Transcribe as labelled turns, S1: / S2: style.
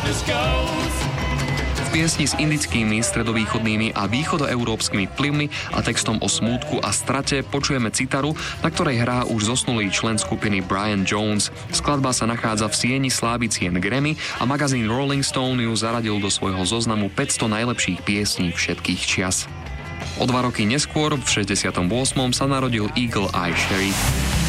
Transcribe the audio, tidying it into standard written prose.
S1: V piesni s indickými, stredovýchodnými a východoeurópskymi vplyvmi a textom o smútku a strate počujeme citaru, na ktorej hrá už zosnulý člen skupiny Brian Jones. Skladba sa nachádza v sieni slávy cien Grammy a magazín Rolling Stone ju zaradil do svojho zoznamu 500 najlepších piesní všetkých čias. O 2 roky neskôr, v 68. sa narodil Eagle Eye Cherry.